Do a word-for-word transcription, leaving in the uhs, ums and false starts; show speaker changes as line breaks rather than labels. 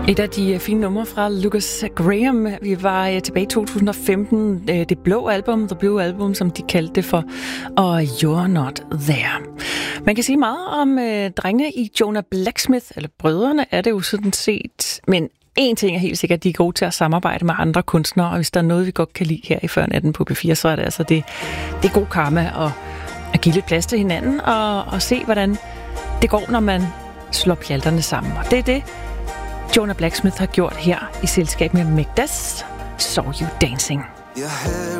Et af de fine numre fra Lucas Graham. Vi var tilbage i to tusind og femten. Det blå album, The Blue Album, som de kaldte det for. Og You're Not There. Man kan sige meget om øh, drengene i Jonah Blacksmith, eller brødrene er det jo sådan set. Men en ting er helt sikkert, de er gode til at samarbejde med andre kunstnere. Og hvis der er noget, vi godt kan lide her i Før Natten på P fire, så er det altså det, det er god karma at, at give lidt plads til hinanden. Og, og se, hvordan det går, når man slår pjalterne sammen. Og det er det, Jonah Blacksmith har gjort her i selskab med Mekdas, Saw You Dancing.
Your hair